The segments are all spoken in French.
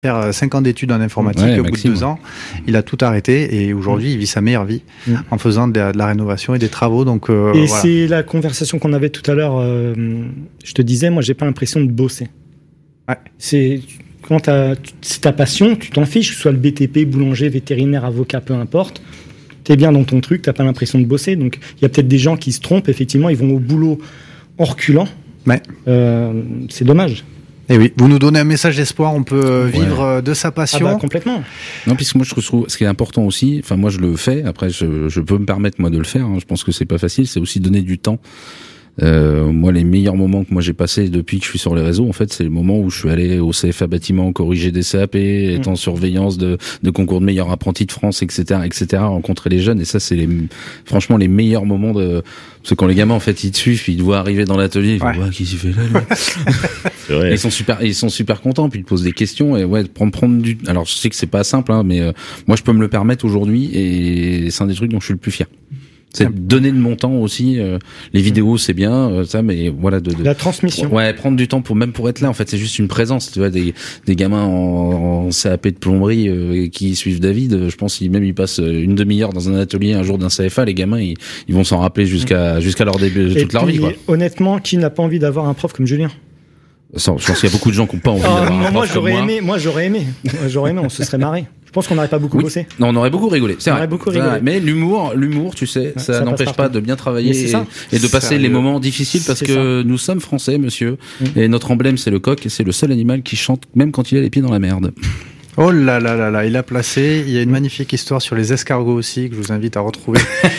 faire 5 ans d'études en informatique, au bout de 2 ans, il a tout arrêté et aujourd'hui il vit sa meilleure vie en faisant de la rénovation et des travaux. Donc, et voilà. C'est la conversation qu'on avait tout à l'heure. Je te disais, moi j'ai pas l'impression de bosser. Ouais. C'est ta passion, tu t'en fiches, que ce soit le BTP, boulanger, vétérinaire, avocat, peu importe. T'es bien dans ton truc, t'as pas l'impression de bosser. Donc il y a peut-être des gens qui se trompent, effectivement, ils vont au boulot en reculant. Ouais. C'est dommage. Et oui, vous nous donnez un message d'espoir, on peut vivre de sa passion. Ah bah, complètement. Non, puisque moi je trouve ce qui est important aussi, enfin moi je le fais, après je peux me permettre moi de le faire, hein, je pense que c'est pas facile, c'est aussi donner du temps. Moi les meilleurs moments que moi j'ai passé depuis que je suis sur les réseaux, en fait, c'est le moment où je suis allé au CFA bâtiment corriger des CAP, être en surveillance de concours de meilleur apprenti de France, etc., rencontrer les jeunes, et ça c'est franchement les meilleurs moments de, parce que quand les gamins en fait ils te suivent, puis ils te voient arriver dans l'atelier, ils font qu'est-ce qu'il fait là c'est vrai. Ils sont super contents, puis ils te posent des questions, et prendre du, alors je sais que c'est pas simple, hein, mais moi je peux me le permettre aujourd'hui, et c'est un des trucs dont je suis le plus fier. C'est donner de mon temps aussi. Les vidéos, c'est bien, ça, mais voilà, la transmission. Ouais, prendre du temps pour être là. En fait, c'est juste une présence. Tu vois, des gamins en CAP de plomberie qui suivent David. Je pense qu'ils passent une demi-heure dans un atelier un jour d'un CFA. Les gamins, ils vont s'en rappeler jusqu'à leur début de toute leur vie. Quoi. Honnêtement, qui n'a pas envie d'avoir un prof comme Julien? Je pense qu'il y a beaucoup de gens qui n'ont pas envie d'avoir un prof comme moi. Moi, j'aurais aimé. On se serait marré. Je pense qu'on n'aurait pas beaucoup bossé. Non, on aurait beaucoup rigolé. C'est vrai. Mais l'humour, tu sais, ça n'empêche pas de bien travailler et de passer les moments difficiles parce que nous sommes français, monsieur. Et notre emblème, c'est le coq et c'est le seul animal qui chante même quand il a les pieds dans la merde. Oh là là là là, il a placé. Il y a une magnifique histoire sur les escargots aussi que je vous invite à retrouver.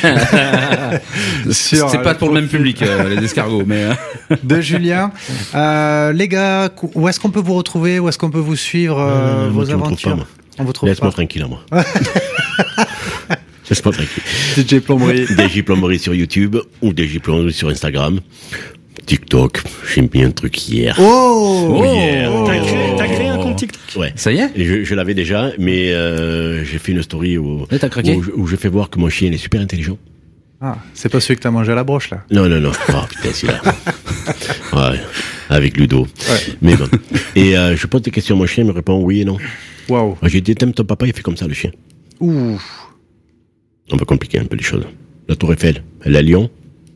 C'est pas pour le même public, les escargots, mais de Julien. Les gars, où est-ce qu'on peut vous retrouver? Où est-ce qu'on peut vous suivre vos aventures? On vous trouve Laisse-moi tranquille, moi. Laisse-moi tranquille. DJ Plomberie. DJ Plomberie sur YouTube ou DJ Plomberie sur Instagram. TikTok, j'ai mis un truc hier. Hier. T'as créé un compte TikTok? Ouais. Ça y est? Je l'avais déjà, mais j'ai fait une story où je fais voir que mon chien est super intelligent. Ah, c'est pas celui que t'as mangé à la broche, là? Non. Oh, putain, celui-là. Ouais, avec Ludo. Ouais. Mais bon. Et je pose des questions à mon chien, il me répond oui et non. Waouh. J'ai dit, t'aimes ton papa, il fait comme ça, le chien. Ouh. On va compliquer un peu les choses. La Tour Eiffel, elle est à Lyon.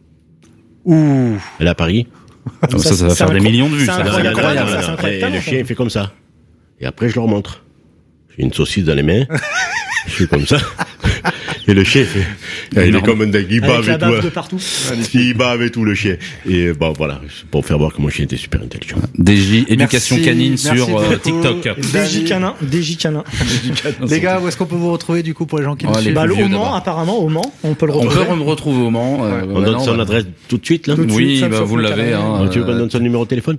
Ouh. Elle est à Paris. Ça va faire des millions de vues. C'est incroyable. Et le chien, il fait comme ça. Et après, je leur montre. J'ai une saucisse dans les mains. Je fais comme ça. Et le chien fait, il est comme un dingue, il bat avec tout. Il bat avec tout, le chien. Et bon, voilà, pour faire voir que mon chien était super intelligent. DJ Éducation Canine sur TikTok. DJ Canin. Les gars, où est-ce qu'on peut vous retrouver du coup pour les gens qui nous suivent? Au Mans, apparemment, au Mans, on peut le retrouver. On peut me retrouver au Mans. On donne son adresse tout de suite, là? Oui, vous l'avez. Tu veux qu'on donne son numéro de téléphone?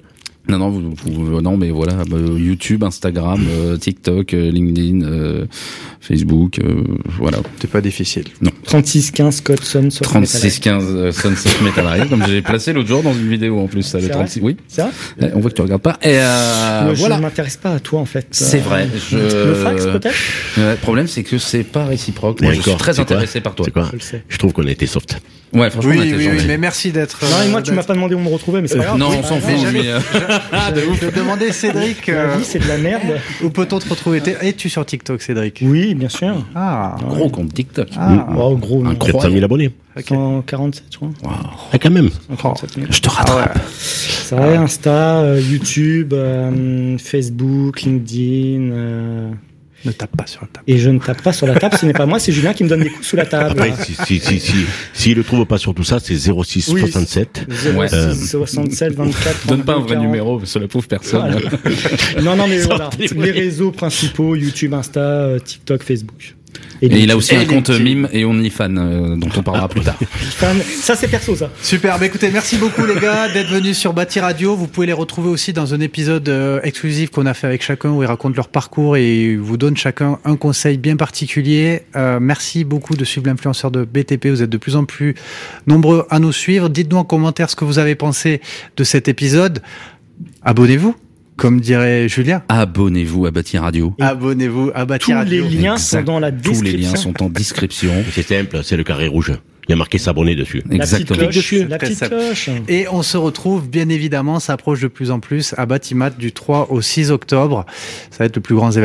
Non, mais voilà, YouTube, Instagram, TikTok, LinkedIn, Facebook, voilà. C'est pas difficile. Non. 3615 code Sun 3615 Sunset Metal Area, comme j'ai placé l'autre jour dans une vidéo en plus, ça, le 36. Oui. C'est vrai? On voit que tu regardes pas. Et voilà. voilà. Je m'intéresse pas à toi en fait. C'est vrai. Le fax peut-être? Le problème c'est que c'est pas réciproque. Moi, je suis très intéressé par toi. C'est quoi? Je trouve qu'on a été soft. Ouais, franchement, oui, mais merci d'être. Non, et moi, tu m'as pas demandé où me retrouver, mais c'est pas grave. Non, on s'en fout. Je vais demander, Cédric. La vie, c'est de la merde. Où peut-on te retrouver? Es-tu sur TikTok, Cédric? Oui, bien sûr. Gros compte TikTok. Gros. 400 000 abonnés. 147, je crois. Wow. Ah, quand même. 147 000. Je te rattrape. C'est vrai, Insta, YouTube, Facebook, LinkedIn. Ne tape pas sur la table. Et je ne tape pas sur la table, ce n'est pas moi, c'est Julien qui me donne des coups sous la table. Après, s'il le trouve pas sur tout ça, c'est 06 67. 06 67 24. Donne pas un vrai numéro sur la pauvre personne. Voilà. Non, mais voilà. Les réseaux principaux, YouTube, Insta, TikTok, Facebook. Et il a aussi un compte Mime et OnlyFans dont on parlera plus tard. Ça c'est perso ça. Super, écoutez, merci beaucoup les gars d'être venus sur Bâti Radio. Vous pouvez les retrouver aussi dans un épisode exclusif qu'on a fait avec chacun où ils racontent leur parcours et vous donnent chacun un conseil bien particulier. Merci beaucoup de suivre l'influenceur de BTP, vous êtes de plus en plus nombreux à nous suivre. Dites-nous en commentaire ce que vous avez pensé de cet épisode. Abonnez-vous. Comme dirait Julien. Abonnez-vous à Bâti Radio. Abonnez-vous à Bâti Radio. Tous les liens sont dans la description. Tous les liens sont en description. C'est simple, c'est le carré rouge. Il y a marqué s'abonner dessus. Exactement. La petite cloche. Et on se retrouve, bien évidemment, ça approche de plus en plus à Batimat du 3 au 6 octobre. Ça va être le plus grand événement